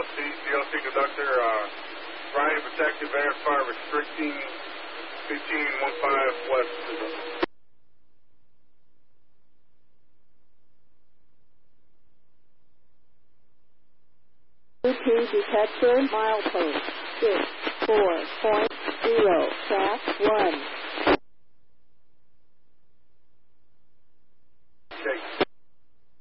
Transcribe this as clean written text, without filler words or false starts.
DLC conductor, Ryan Protective Air Fire restricting 1515 West. Bluetooth detector milepost 640. Track 1.